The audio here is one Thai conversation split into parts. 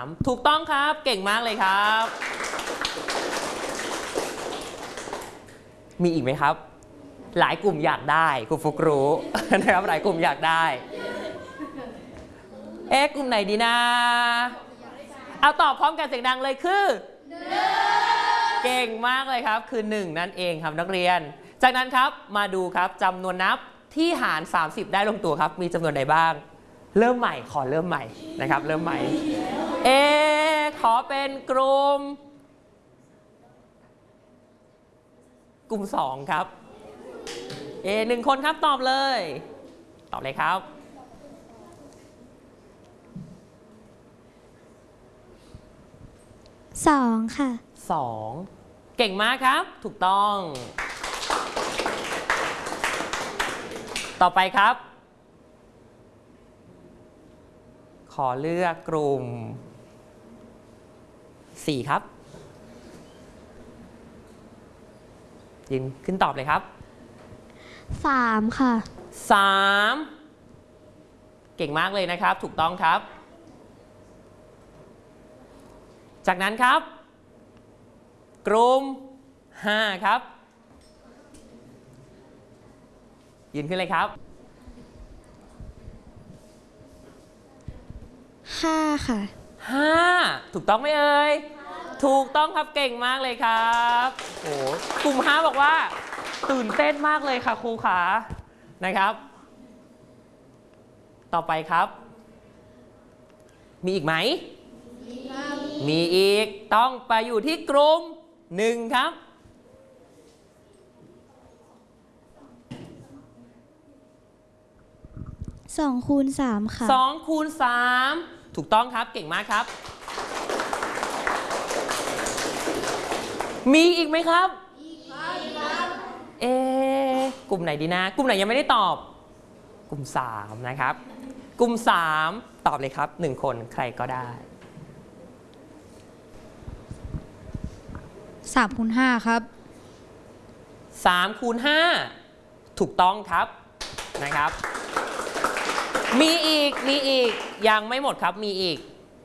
3ถูกต้องครับเก่งมากเลยครับมีอีกไหมครับหลายกลุ่มอยากได้ครูฟุกรู้ นะครับหลายกลุ่มอยากได้กลุ่มไหนดีนะเอาตอบพร้อมกันเสียงดังเลยคือเก่งมากเลยครับคือ1นั่นเองครับนักเรียนจากนั้นครับมาดูครับจำนวนนับที่หาร30ได้ลงตัวครับมีจำนวนใดบ้างเริ่มใหม่ขอเริ่มใหม่นะครับเริ่มใหม่ขอเป็นกลุ่ม2ครับ1คนครับตอบเลยครับ 2ค่ะ 2เก่งมากครับถูกต้องต่อไปครับขอเลือกกลุ่ม4ครับยินขึ้นตอบเลยครับ 3ค่ะ 3เก่งมากเลยนะครับถูกต้องครับจากนั้นครับกลุ่ม5ครับยืนขึ้นเลยครับ 5ค่ะ 5ถูกต้องไหมเอ่ยถูกต้องครับเก่งมากเลยครับโอ้กลุ่ม5บอกว่าตื่นเต้นมากเลยค่ะครูขานะครับต่อไปครับมีอีกไหมมีอีกต้องไปอยู่ที่กลุ่ม1ครับ 2คูณ3ค่ะ 2คูณ3ถูกต้องครับเก่งมากครับมีอีกไหมครับกลุ่มไหนดีนะกลุ่มไหนยังไม่ได้ตอบกลุ่ม3นะครับกลุ่ม3ตอบเลยครับ1คนใครก็ได้ 3คูณ5ครับ 3คูณ5ถูกต้องครับนะครับมีอีกยังไม่หมดครับมีอีก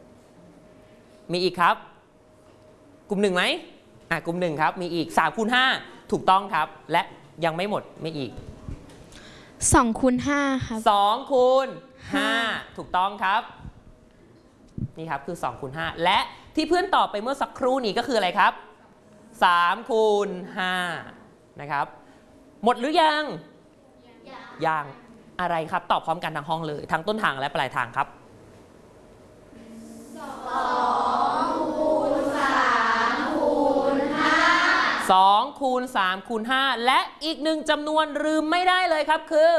ครับกลุ่ม1ไหมกลุ่ม1ครับมีอีก3คูณ5ถูกต้องครับและยังไม่หมดไม่อีก 2คูณ5ครับ 2คูณ5ถูกต้องครับนี่ครับคือ2คูณ5และที่เพื่อนตอบไปเมื่อสักครู่นี้ก็คืออะไรครับ3คูณ5นะครับหมดหรือยังยังอะไรครับตอบพร้อมกันทั้งห้องเลยทั้งต้นทางและปลายทางครับ2คูณ3คูณ5 2คูณ3คูณ5และอีก1จำนวนลืมไม่ได้เลยครับคือ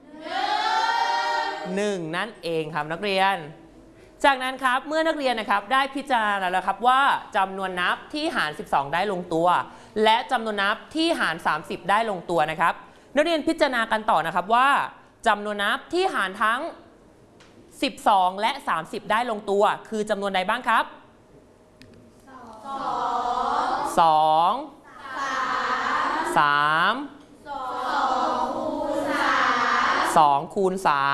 1นั่นเองครับนักเรียนจากนั้นครับเมื่อนักเรียนนะครับได้พิจารณาแล้วครับว่าจำนวนนับที่หาร12ได้ลงตัวและจำนวนนับที่หาร30ได้ลงตัวนะครับนักเรียนพิจารณากันต่อนะครับว่าจำนวนนับที่หารทั้ง12และ30ได้ลงตัวคือจำนวนใดบ้างครับ2คูณ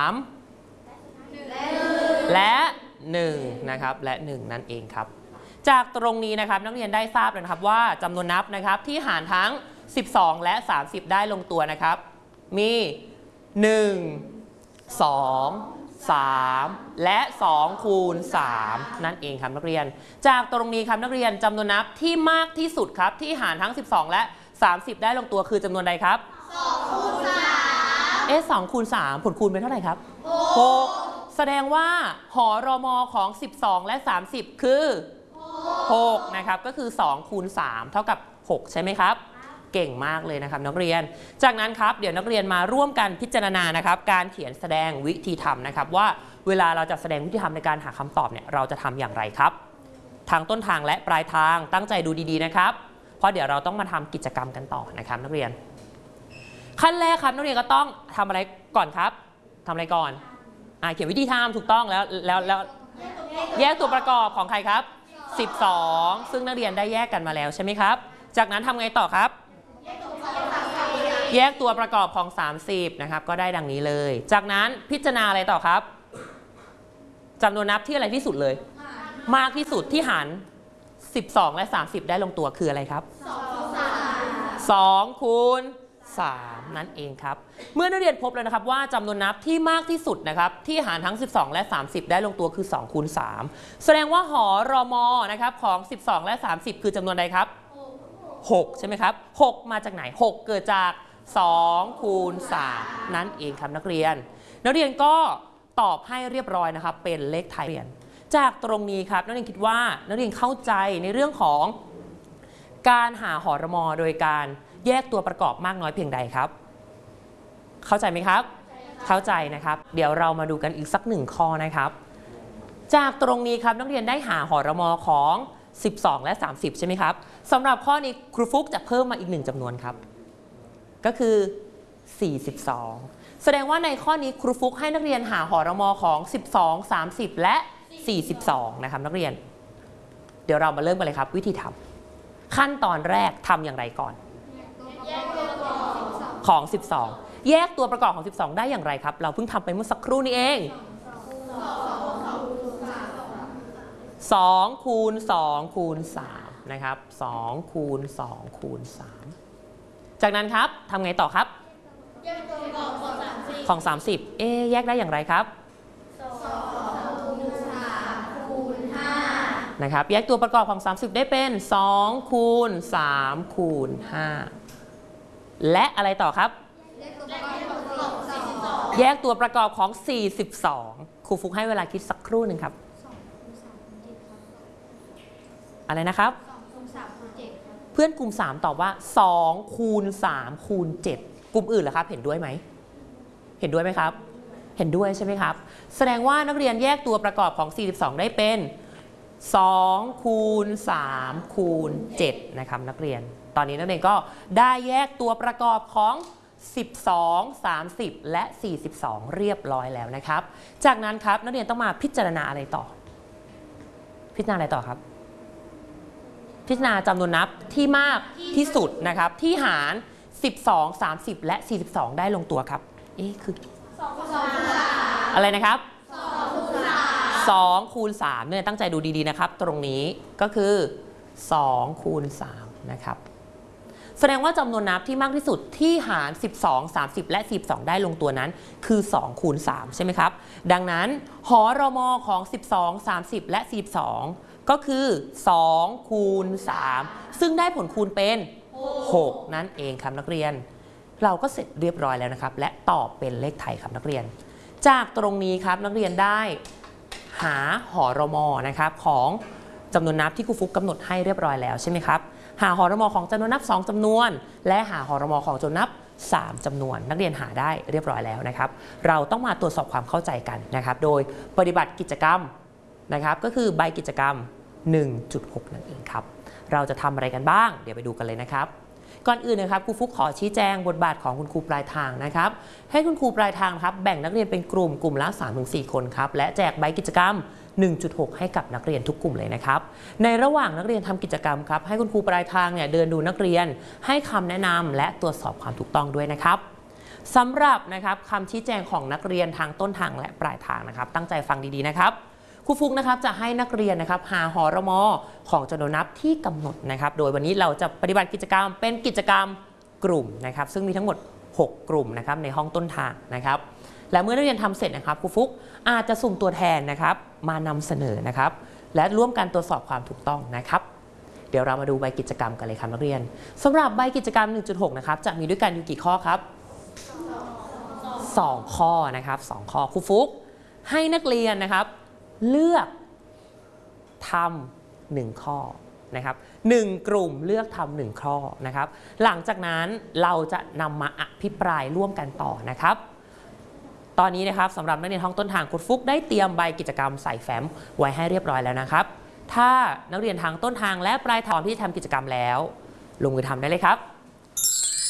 3และ1นะครับและ1นั่นเองครับจากตรงนี้นะครับนักเรียนได้ทราบแล้วนะครับว่าจำนวนนับนะครับที่หารทั้ง12และ30ได้ลงตัวนะครับมี1 2 3และ2คูณ3นั่นเองครับนักเรียนจากตรงนี้ครับนักเรียนจำนวนนับที่มากที่สุดครับที่หารทั้ง12และ30ได้ลงตัวคือจำนวนใดครับ2คูณ32คูณ3ผลคูณเป็นเท่าไหร่ครับ6แสดงว่าหรมของ12และ30คือ6นะครับก็คือ2คูณ3เท่ากับ6ใช่ไหมครับเก่งมากเลยนะครับนักเรียนจากนั้นครับเดี๋ยวนักเรียนมาร่วมกันพิจารณานะครับการเขียนแสดงวิธีทำนะครับว่าเวลาเราจะแสดงวิธีทำในการหาคำตอบเนี่ยเราจะทำอย่างไรครับทางต้นทางและปลายทางตั้งใจดูดีๆนะครับเพราะเดี๋ยวเราต้องมาทำกิจกรรมกันต่อนะครับนักเรียนขั้นแรกครับนักเรียนก็ต้องทำอะไรก่อนครับทำอะไรก่อนเขียนวิธีทำถูกต้องแล้วแยกตัวประกอบของใครครับ12ซึ่งนักเรียนได้แยกกันมาแล้วใช่ไหมครับจากนั้นทำไงต่อครับแยกตัวประกอบของ30นะครับก็ได้ดังนี้เลยจากนั้นพิจารณาอะไรต่อครับจำนวนนับที่อะไรที่สุดเลยมากที่สุดที่หาร12และ30ได้ลงตัวคืออะไรครับ2คูณ3นั่นเองครับเมื่อนักเรียนพบแล้วนะครับว่าจำนวนนับที่มากที่สุดนะครับที่หารทั้ง12และ30ได้ลงตัวคือ2คูณ3แสดงว่าหอรมนะครับของ12และ30คือจำนวนใดครับ6ใช่ไหมครับ6มาจากไหน6เกิดจาก2คูณ3นั่นเองครับนักเรียนก็ตอบให้เรียบร้อยนะครับเป็นเลขไทยเรียนจากตรงนี้ครับนักเรียนคิดว่านักเรียนเข้าใจในเรื่องของการหาหอรมโดยการแยกตัวประกอบมากน้อยเพียงใดครับเข้าใจไหมครับเข้าใจนะครับเดี๋ยวเรามาดูกันอีกสัก1ข้อนะครับจากตรงนี้ครับนักเรียนได้หาหอรมของ12และ30ใช่ไหมครับสำหรับข้อนี้ครูฟุกจะเพิ่มมาอีก1จำนวนครับก็คือ42แสดงว่าในข้อนี้ครูฟุกให้นักเรียนหาหอรมของ12 30และ42นะครับนักเรียนเดี๋ยวเรามาเริ่มกันเลยครับวิธีทำขั้นตอนแรกทำอย่างไรก่อนของ12แยกตัวประกอบของ12ได้อย่างไรครับเราเพิ่งทำไปเมื่อสักครู่นี้เอง2คูณ2คูณ3นะครับ2คูณ2คูณ3จากนั้นครับทำไงต่อครับแยกตัวประกอบของ30แยกได้อย่างไรครับนะครับแยกตัวประกอบของ30ได้เป็น2คูณ3คูณ5และอะไรต่อครับแยกตัวประกอบของ42ครูฟุกให้เวลาคิดสักครู่หนึ่งครับอะไรนะครับเพื่อนกลุ่ม3ตอบว่า2คูณ3คูณ7กลุ่มอื่นเหรอครับเห็นด้วยไหมเห็นด้วยไหมครับเห็นด้วยใช่ไหมครับแสดงว่านักเรียนแยกตัวประกอบของ42ได้เป็น2คูณ3คูณ7นะครับนักเรียนตอนนี้นักเรียนก็ได้แยกตัวประกอบของ12 30และ42เรียบร้อยแล้วนะครับจากนั้นครับนักเรียนต้องมาพิจารณาอะไรต่อพิจารณาอะไรต่อครับพิจารณาจำนวนนับที่มากที่สุดนะครับที่หาร12 30และ42ได้ลงตัวครับคืออะไรนะครับ2คูณ3เนี่ยตั้งใจดูดีๆนะครับตรงนี้ก็คือ2คูณ3นะครับแสดงว่าจำนวนนับที่มากที่สุดที่หาร12 30และ42ได้ลงตัวนั้นคือ2คูณ3ใช่ไหมครับดังนั้นหอรมของ12 30และ42ก็คือ2คูณ3ซึ่งได้ผลคูณเป็น6นั่นเองครับนักเรียนเราก็เสร็จเรียบร้อยแล้วนะครับและตอบเป็นเลขไทยครับนักเรียนจากตรงนี้ครับนักเรียนได้หาหอรมนะครับของจำนวนนับที่ครูฟุกกำหนดให้เรียบร้อยแล้วใช่ไหมครับหาหอรมของจำนวนนับ2จำนวนและหาหอรมของจำนวนนับ3จำนวนนักเรียนหาได้เรียบร้อยแล้วนะครับเราต้องมาตรวจสอบความเข้าใจกันนะครับโดยปฏิบัติกิจกรรมนะครับก็คือใบกิจกรรม 1.6 นั่นเองครับเราจะทำอะไรกันบ้างเดี๋ยวไปดูกันเลยนะครับก่อนอื่นนะครับครูฟุกขอชี้แจงบทบาทของคุณครูปลายทางนะครับให้คุณครูปลายทางครับแบ่งนักเรียนเป็นกลุ่มละ 3-4 คนครับและแจกใบกิจกรรม 1.6 ให้กับนักเรียนทุกกลุ่มเลยนะครับในระหว่างนักเรียนทำกิจกรรมครับให้คุณครูปลายทางเนี่ยเดินดูนักเรียนให้คำแนะนำและตรวจสอบความถูกต้องด้วยนะครับสำหรับนะครับคำชี้แจงของนักเรียนทางต้นทางและปลายทางนะครับตั้งใจฟังดีๆนะครับครูฟุกนะครับจะให้นักเรียนนะครับหาหอรมของจำนวนนับที่กำหนดนะครับโดยวันนี้เราจะปฏิบัติกิจกรรมเป็นกิจกรรมกลุ่มนะครับซึ่งมีทั้งหมด6กลุ่มนะครับในห้องต้นทางนะครับและเมื่อนักเรียนทำเสร็จนะครับครูฟุกอาจจะสุ่มตัวแทนนะครับมานำเสนอนะครับและร่วมกันตรวจสอบความถูกต้องนะครับเดี๋ยวเรามาดูใบกิจกรรมกันเลยครับนักเรียนสำหรับใบกิจกรรม 1.6 นะครับจะมีด้วยกันอยู่กี่ข้อครับ2ข้อนะครับ2ข้อครูฟุกให้นักเรียนนะครับเลือกทำ1ข้อนะครับ1กลุ่มเลือกทำ1ข้อนะครับหลังจากนั้นเราจะนำมาอภิปรายร่วมกันต่อนะครับตอนนี้นะครับสำหรับนักเรียนห้องต้นทางครูฟุกได้เตรียมใบกิจกรรมใส่แฟ้มไว้ให้เรียบร้อยแล้วนะครับถ้านักเรียนทางต้นทางและปลายทางที่ทำกิจกรรมแล้วลงมือทำได้เลยครับ